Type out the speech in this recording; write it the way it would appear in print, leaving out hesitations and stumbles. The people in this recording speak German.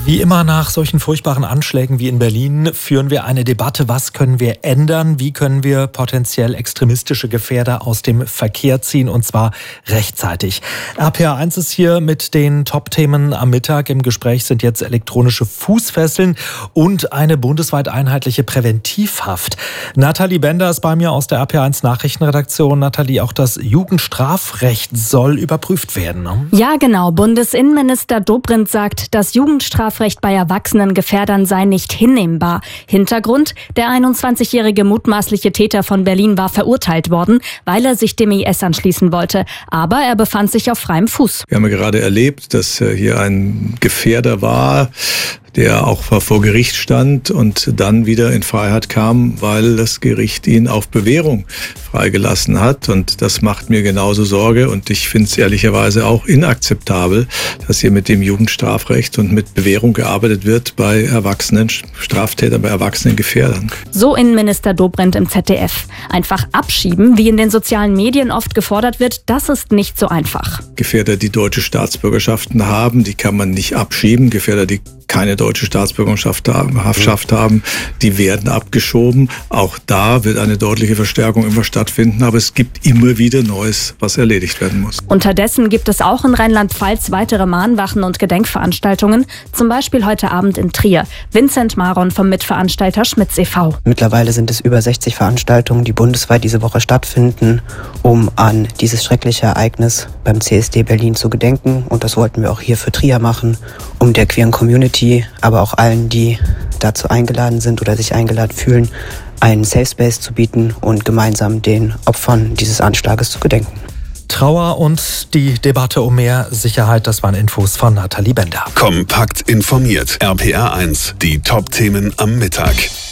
Wie immer nach solchen furchtbaren Anschlägen wie in Berlin führen wir eine Debatte, was können wir ändern, wie können wir potenziell extremistische Gefährder aus dem Verkehr ziehen, und zwar rechtzeitig. RPA 1 ist hier mit den Top-Themen am Mittag. Im Gespräch sind jetzt elektronische Fußfesseln und eine bundesweit einheitliche Präventivhaft. Nathalie Bender ist bei mir aus der RPA 1 Nachrichtenredaktion. Nathalie, auch das Jugendstrafrecht soll überprüft werden, ne? Ja, genau. Bundesinnenminister Dobrindt sagt, das Jugendstrafrecht bei erwachsenen Gefährdern sei nicht hinnehmbar. Hintergrund: Der 21-jährige mutmaßliche Täter von Berlin war verurteilt worden, weil er sich dem IS anschließen wollte. Aber er befand sich auf freiem Fuß. Wir haben ja gerade erlebt, dass hier ein Gefährder war, der auch vor Gericht stand und dann wieder in Freiheit kam, weil das Gericht ihn auf Bewährung freigelassen hat. Und das macht mir genauso Sorge. Und ich finde es ehrlicherweise auch inakzeptabel, dass hier mit dem Jugendstrafrecht und mit Bewährung gearbeitet wird bei erwachsenen Straftätern, bei erwachsenen Gefährdern. So Innenminister Dobrindt im ZDF. Einfach abschieben, wie in den sozialen Medien oft gefordert wird, das ist nicht so einfach. Gefährder, die deutsche Staatsbürgerschaften haben, die kann man nicht abschieben. Gefährder, die keine deutsche Staatsbürgerschaft haben, die werden abgeschoben. Auch da wird eine deutliche Verstärkung immer stattfinden, aber es gibt immer wieder Neues, was erledigt werden muss. Unterdessen gibt es auch in Rheinland-Pfalz weitere Mahnwachen und Gedenkveranstaltungen, zum Beispiel heute Abend in Trier. Vincent Maron vom Mitveranstalter Schmitz e.V. Mittlerweile sind es über 60 Veranstaltungen, die bundesweit diese Woche stattfinden, um an dieses schreckliche Ereignis beim CSD Berlin zu gedenken. Und das wollten wir auch hier für Trier machen, um der queeren Community, aber auch allen, die dazu eingeladen sind oder sich eingeladen fühlen, einen Safe Space zu bieten und gemeinsam den Opfern dieses Anschlages zu gedenken. Trauer und die Debatte um mehr Sicherheit, das waren Infos von Nathalie Bender. Kompakt informiert. RPA 1, die Top-Themen am Mittag.